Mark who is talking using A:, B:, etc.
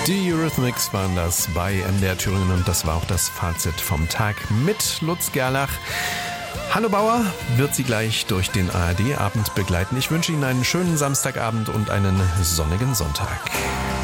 A: Die Eurythmics waren das bei MDR Thüringen und das war auch das Fazit vom Tag mit Lutz Gerlach. Hanno Bauer wird Sie gleich durch den ARD-Abend begleiten. Ich wünsche Ihnen einen schönen Samstagabend und einen sonnigen Sonntag.